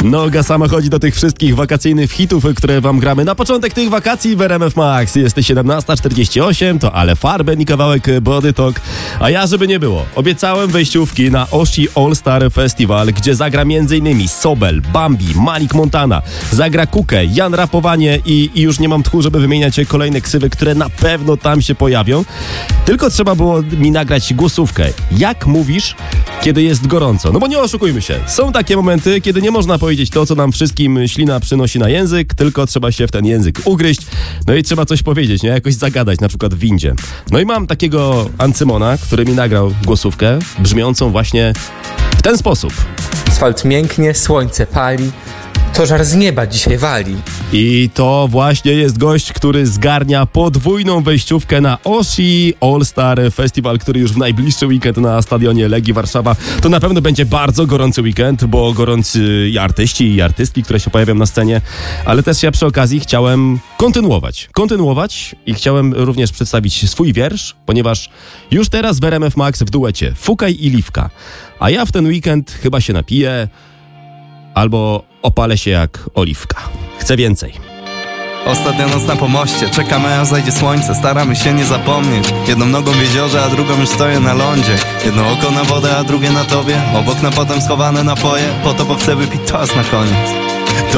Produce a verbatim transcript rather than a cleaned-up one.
Noga sama chodzi do tych wszystkich wakacyjnych hitów, które wam gramy na początek tych wakacji w R M F Max. Jest siedemnasta czterdzieści osiem, to Ale Farben i kawałek Body Talk. A ja, żeby nie było, obiecałem wejściówki na Oshi All Star Festival, gdzie zagra m.in. Sobel, Bambi, Malik Montana, zagra Kukę, Jan Rapowanie i, i już nie mam tchu, żeby wymieniać kolejne ksywy, które na pewno tam się pojawią. Tylko trzeba było mi nagrać głosówkę. Jak mówisz, kiedy jest gorąco? No bo nie oszukujmy się. Są takie momenty, kiedy nie można powiedzieć to, co nam wszystkim ślina przynosi na język, tylko trzeba się w ten język ugryźć. No i trzeba coś powiedzieć, nie? Jakoś zagadać, na przykład w windzie. No i mam takiego Ancymona, który mi nagrał głosówkę, brzmiącą właśnie w ten sposób. Asfalt mięknie, słońce pali, to żar z nieba dzisiaj wali. I to właśnie jest gość, który zgarnia podwójną wejściówkę na Oshi All Star Festival, który już w najbliższy weekend na stadionie Legii Warszawa. To na pewno będzie bardzo gorący weekend, bo gorący i artyści i artystki, które się pojawią na scenie, ale też ja przy okazji chciałem kontynuować. Kontynuować i chciałem również przedstawić swój wiersz, ponieważ już teraz w R M F Max w duecie Fukaj i Liwka. A ja w ten weekend chyba się napiję albo opalę się jak oliwka. Chcę więcej. Ostatnia noc na pomoście, czekamy aż zajdzie słońce. Staramy się nie zapomnieć. Jedną nogą w jeziorze, a drugą już stoję na lądzie. Jedno oko na wodę, a drugie na tobie. Obok na potem schowane napoje. Po to, bo chcę wypić toast na koniec.